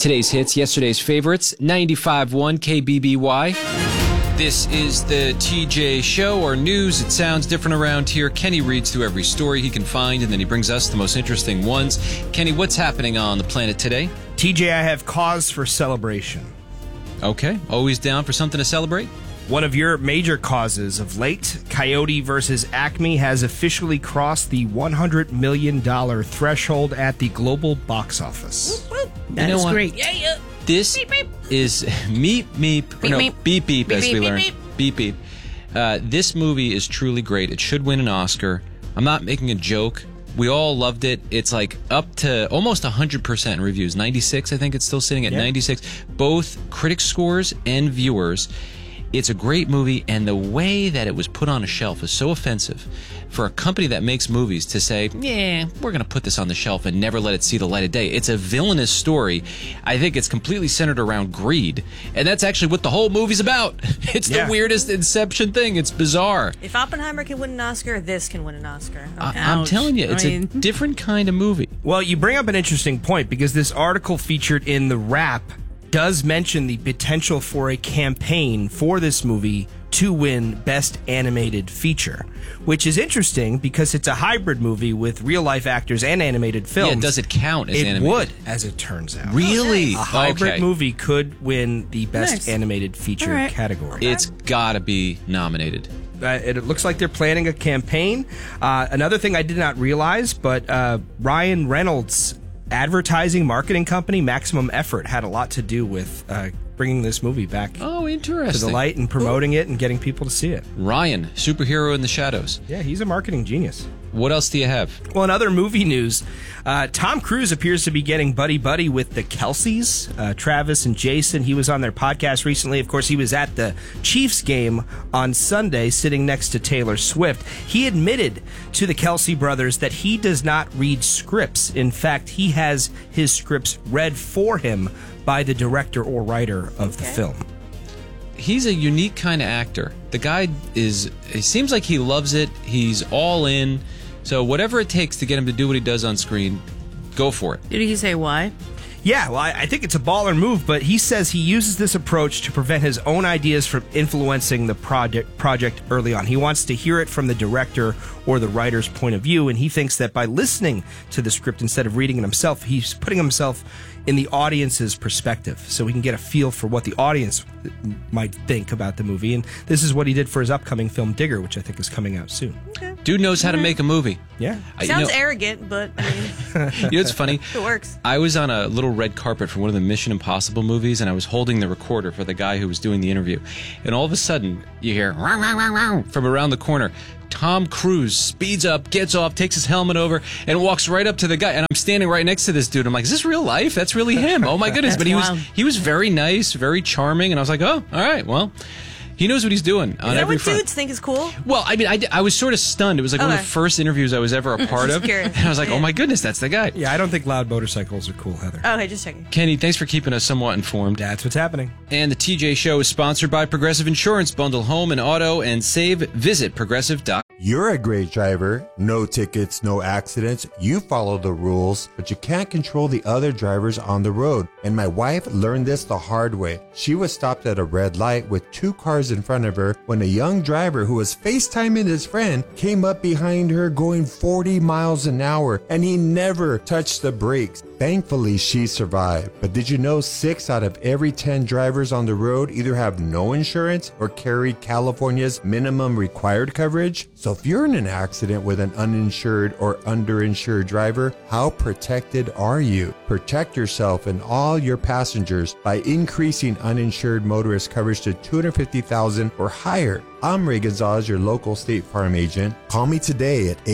Today's hits, yesterday's favorites, 95.1 KBBY. This is the TJ Show, or news. It sounds different around here. Kenny reads through every story he can find, and then he brings us the most interesting ones. Kenny, what's happening on the planet today? TJ, I have cause for celebration. Okay, always down for something to celebrate? One of your major causes of late, Coyote vs. Acme, has officially crossed the $100 million threshold at the global box office. That is great. Yeah. This Beep, beep. is meep, beep, beep, as we learned. Beep, beep. This movie is truly great. It should win an Oscar. I'm not making a joke. We all loved it. It's like up to almost 100% in reviews. 96, I think it's still sitting at 96. Both critic scores and viewers. It's a great movie, and the way that it was put on a shelf is so offensive for a company that makes movies to say, yeah, we're going to put this on the shelf and never let it see the light of day. It's a villainous story. I think it's completely centered around greed, and that's actually what the whole movie's about. It's the weirdest Inception thing. It's bizarre. If Oppenheimer can win an Oscar, this can win an Oscar. Okay. I'm telling you, it's a different kind of movie. Well, you bring up an interesting point, because this article featured in The Wrap does mention the potential for a campaign for this movie to win Best Animated Feature, which is interesting because it's a hybrid movie with real-life actors and animated films. Yeah, does it count as animated? It would, as it turns out. Really? A hybrid movie could win the Best Animated Feature category. It's got to be nominated. It looks like they're planning a campaign. Another thing I did not realize, but Ryan Reynolds' advertising marketing company, Maximum Effort, had a lot to do with bringing this movie back to the light and promoting it and getting people to see it. Ryan, superhero in the shadows. Yeah, he's a marketing genius. What else do you have? Well, in other movie news, Tom Cruise appears to be getting buddy-buddy with the Kelceys, Travis and Jason. He was on their podcast recently. Of course, he was at the Chiefs game on Sunday sitting next to Taylor Swift. He admitted to the Kelce brothers that he does not read scripts. In fact, he has his scripts read for him by the director or writer of the film. He's a unique kind of actor. The guy it seems like he loves it. He's all in. So whatever it takes to get him to do what he does on screen, go for it. Did he say why? Yeah, well, I think it's a baller move, but he says he uses this approach to prevent his own ideas from influencing the project early on. He wants to hear it from the director or the writer's point of view, and he thinks that by listening to the script instead of reading it himself, he's putting himself in the audience's perspective, so he can get a feel for what the audience might think about the movie. And this is what he did for his upcoming film Digger, which I think is coming out soon. Okay. Dude knows how to make a movie. Yeah. Sounds arrogant, but I mean, you know, it's funny. It works. I was on a little red carpet for one of the Mission Impossible movies, and I was holding the recorder for the guy who was doing the interview. And all of a sudden, you hear "Wow, wow, wow, wow" from around the corner. Tom Cruise speeds up, gets off, takes his helmet over, and walks right up to the guy. And I'm standing right next to this dude. I'm like, is this real life? That's really him. Oh, my goodness. But he was very nice, very charming. And I was like, oh, all right, well, he knows what he's doing on every front. Is that what dudes think is cool? Well, I mean, I was sort of stunned. It was like one of the first interviews I was ever a part of. Curious. And I was like, oh, my goodness, that's the guy. Yeah, I don't think loud motorcycles are cool, Heather. Okay, just checking. Kenny, thanks for keeping us somewhat informed. That's what's happening. And the TJ Show is sponsored by Progressive Insurance. Bundle home and auto and save. Visit progressive.com. You're a great driver. No tickets, no accidents. You follow the rules, but you can't control the other drivers on the road. And my wife learned this the hard way. She was stopped at a red light with 2 cars in front of her when a young driver who was FaceTiming his friend came up behind her going 40 miles an hour, and he never touched the brakes. Thankfully, she survived. But did you know 6 out of every 10 drivers on the road either have no insurance or carry California's minimum required coverage? So if you're in an accident with an uninsured or underinsured driver, how protected are you? Protect yourself and all your passengers by increasing uninsured motorist coverage to $250,000 or higher. I'm Ray Gonzalez, your local State Farm agent. Call me today at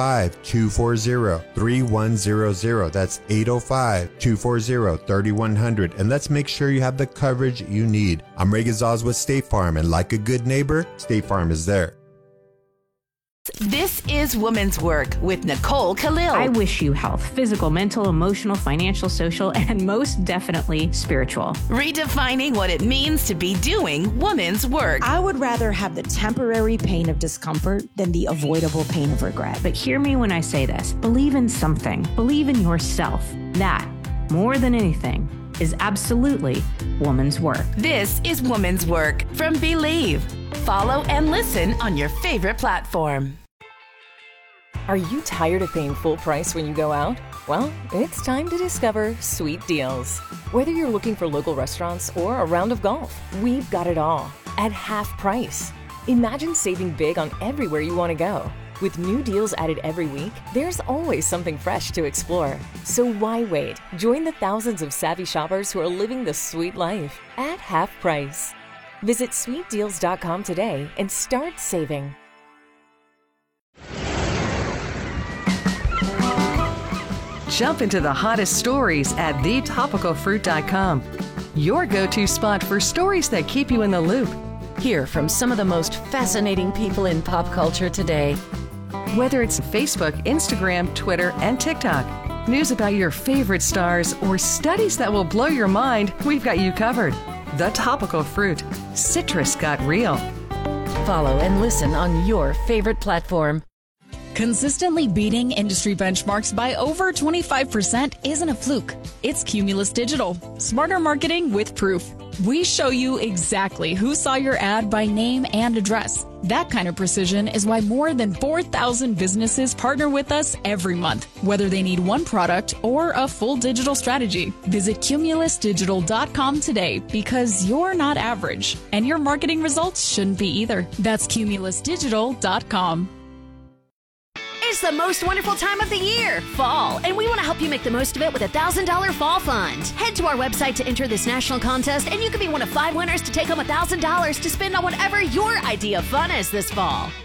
805-240-3100. That's 805-240-3100. And let's make sure you have the coverage you need. I'm Ray Gonzalez with State Farm, and like a good neighbor, State Farm is there. This is Women's Work with Nicole Khalil. I wish you health, physical, mental, emotional, financial, social, and most definitely spiritual. Redefining what it means to be doing women's work. I would rather have the temporary pain of discomfort than the avoidable pain of regret. But hear me when I say this. Believe in something. Believe in yourself. That, more than anything, is absolutely woman's work. This is Woman's Work from Believe. Follow and listen on your favorite platform. Are you tired of paying full price when you go out? Well, it's time to discover Sweet Deals. Whether you're looking for local restaurants or a round of golf, we've got it all at half price. Imagine saving big on everywhere you want to go. With new deals added every week, there's always something fresh to explore. So why wait? Join the thousands of savvy shoppers who are living the sweet life at half price. Visit sweetdeals.com today and start saving. Jump into the hottest stories at thetopicalfruit.com. Your go-to spot for stories that keep you in the loop. Hear from some of the most fascinating people in pop culture today. Whether it's Facebook, Instagram, Twitter, and TikTok, news about your favorite stars, or studies that will blow your mind, we've got you covered. The Topical Fruit. Citrus got real. Follow and listen on your favorite platform. Consistently beating industry benchmarks by over 25% isn't a fluke. It's Cumulus Digital. Smarter marketing with proof. We show you exactly who saw your ad by name and address. That kind of precision is why more than 4,000 businesses partner with us every month, whether they need one product or a full digital strategy. Visit cumulusdigital.com today because you're not average, and your marketing results shouldn't be either. That's cumulusdigital.com. It's the most wonderful time of the year, fall, and we want to help you make the most of it with a $1,000 fall fund. Head to our website to enter this national contest, and you can be one of 5 winners to take home $1,000 to spend on whatever your idea of fun is this fall.